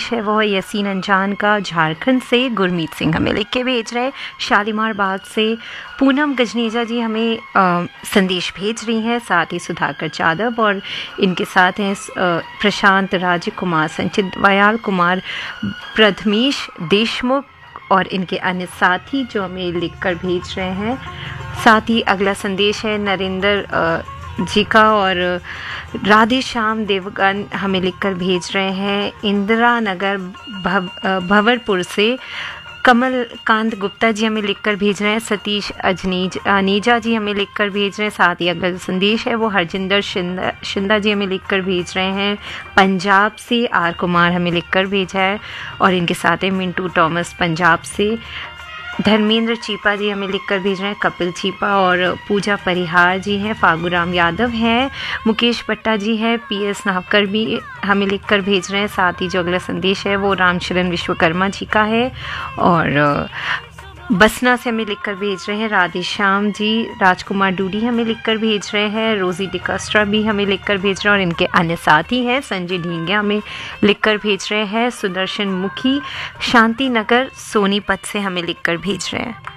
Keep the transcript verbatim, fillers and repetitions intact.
संदेश है वो यसीन अंजान का झारखंड से। गुरमीत सिंह हमें लिख के भेज रहे शालीमार बाग से। पूनम गजनेजा जी हमें आ, संदेश भेज रही हैं, साथ ही सुधाकर यादव और इनके साथ हैं प्रशांत राजकुमार, संचित दयाल कुमार, प्रथमेश देशमुख और इनके अन्य साथी जो हमें लिखकर भेज रहे हैं। साथ ही अगला संदेश है नरेंद्र जी का और राधे श्याम देवगन हमें लिखकर भेज रहे हैं इंदिरा नगर भव, भंवरपुर से। कमलकांत गुप्ता जी हमें लिखकर भेज रहे हैं। सतीश अजनीज अनीजा जी हमें लिखकर भेज रहे हैं। साथ ही अगला संदेश है वो हरजिंदर शिंदा शिंदा जी हमें लिखकर भेज रहे हैं पंजाब से। आर कुमार हमें लिखकर भेजा है और इनके साथ है मिंटू टॉमस पंजाब से। धर्मेंद्र चीपा जी हमें लिखकर भेज रहे हैं, कपिल चीपा और पूजा परिहार जी हैं, फागुराम यादव हैं, मुकेश भट्टा जी हैं, पी एस नावकर भी हमें लिखकर भेज रहे हैं। साथ ही जो अगला संदेश है वो रामशरण विश्वकर्मा जी का है और बसना से हमें लिखकर भेज रहे हैं राधे श्याम जी। राजकुमार डूडी हमें लिखकर भेज रहे हैं, रोजी डिकास्ट्रा भी हमें लिखकर भेज रहे हैं और इनके अन्य साथी हैं संजय ढींगिया हमें लिखकर भेज रहे हैं। सुदर्शन मुखी शांति नगर सोनीपत से हमें लिखकर भेज रहे हैं।